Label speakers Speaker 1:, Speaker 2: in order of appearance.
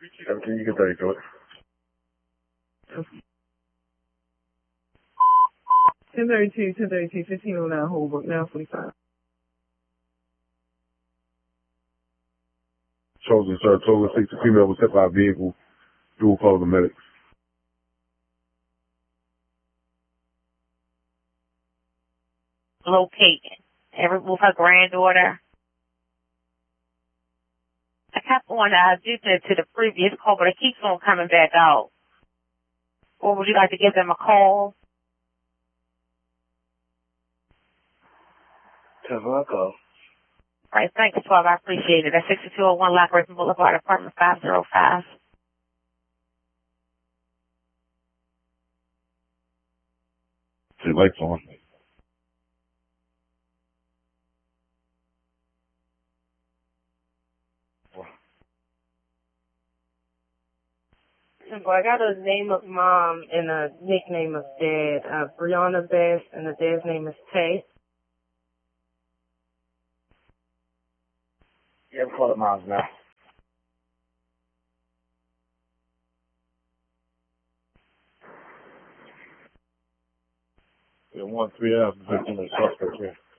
Speaker 1: 17, you can 30 to it.
Speaker 2: 1032, 1509 Holbrook, now 45.
Speaker 1: Chosen, sir. Chosen 6, female was hit by a vehicle. Dual call the medics.
Speaker 3: Locating. And remove her granddaughter. I kept on due to the previous call, but it keeps on coming back out. Or would you like to give them a call?
Speaker 1: 10 call.
Speaker 3: All right, thanks, 12. I appreciate it. That's 6201 Lock Raven Boulevard, apartment 505.
Speaker 1: See, lights on.
Speaker 2: I got a name of mom and a nickname of dad. Brianna Bass, and the dad's name is Tay.
Speaker 1: Yeah, call it moms now. Yeah, 1-3 out. Victim of suspect here.